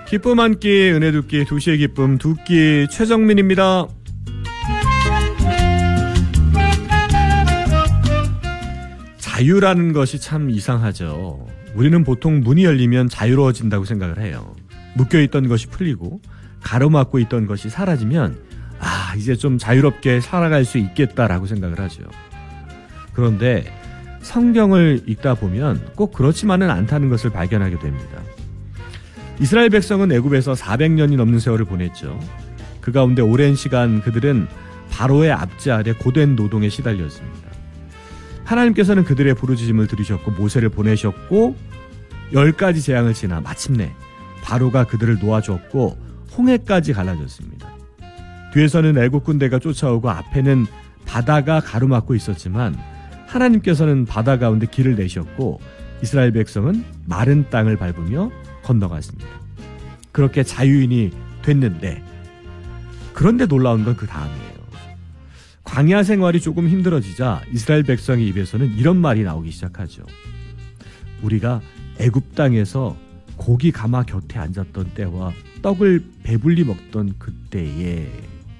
기쁨 한 끼, 은혜 두 끼, 두시의 기쁨 두 끼, 최정민입니다. 자유라는 것이 참 이상하죠. 우리는 보통 문이 열리면 자유로워진다고 생각을 해요. 묶여있던 것이 풀리고 가로막고 있던 것이 사라지면 이제 좀 자유롭게 살아갈 수 있겠다라고 생각을 하죠. 그런데 성경을 읽다 보면 꼭 그렇지만은 않다는 것을 발견하게 됩니다. 이스라엘 백성은 애굽에서 400년이 넘는 세월을 보냈죠. 그 가운데 오랜 시간 그들은 바로의 압제 아래 고된 노동에 시달렸습니다. 하나님께서는 그들의 부르짖음을 들으셨고 모세를 보내셨고 10가지 재앙을 지나 마침내 바로가 그들을 놓아주었고 홍해까지 갈라졌습니다. 뒤에서는 애국 군대가 쫓아오고 앞에는 바다가 가로막고 있었지만 하나님께서는 바다 가운데 길을 내셨고 이스라엘 백성은 마른 땅을 밟으며 건너갔습니다. 그렇게 자유인이 됐는데, 그런데 놀라운 건 그 다음이에요. 광야 생활이 조금 힘들어지자 이스라엘 백성의 입에서는 이런 말이 나오기 시작하죠. 우리가 애굽 땅에서 고기 가마 곁에 앉았던 때와 떡을 배불리 먹던 그때에,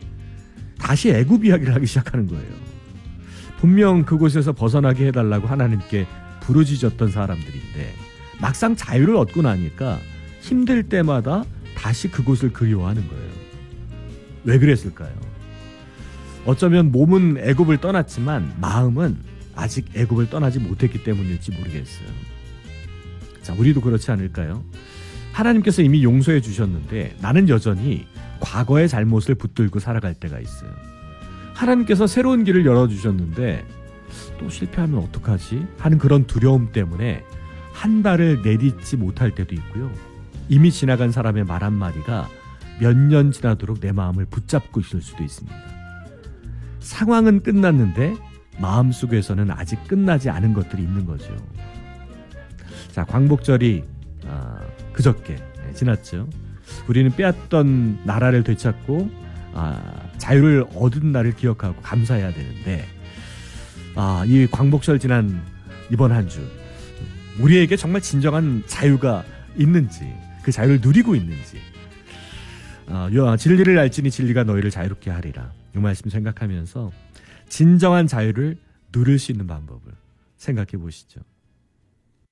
다시 애굽 이야기를 하기 시작하는 거예요. 분명 그곳에서 벗어나게 해달라고 하나님께 부르짖었던 사람들인데 막상 자유를 얻고 나니까 힘들 때마다 다시 그곳을 그리워하는 거예요. 왜 그랬을까요? 어쩌면 몸은 애굽을 떠났지만 마음은 아직 애굽을 떠나지 못했기 때문일지 모르겠어요. 자, 우리도 그렇지 않을까요? 하나님께서 이미 용서해 주셨는데 나는 여전히 과거의 잘못을 붙들고 살아갈 때가 있어요. 하나님께서 새로운 길을 열어주셨는데 또 실패하면 어떡하지? 하는 그런 두려움 때문에 한 발을 내딛지 못할 때도 있고요. 이미 지나간 사람의 말 한마디가 몇 년 지나도록 내 마음을 붙잡고 있을 수도 있습니다. 상황은 끝났는데 마음속에서는 아직 끝나지 않은 것들이 있는 거죠. 자, 광복절이 그저께 지났죠. 우리는 빼앗던 나라를 되찾고 자유를 얻은 날을 기억하고 감사해야 되는데 이 광복절 지난 이번 한 주 우리에게 정말 진정한 자유가 있는지, 그 자유를 누리고 있는지, 진리를 알지니 진리가 너희를 자유롭게 하리라, 이 말씀 생각하면서 진정한 자유를 누릴 수 있는 방법을 생각해 보시죠.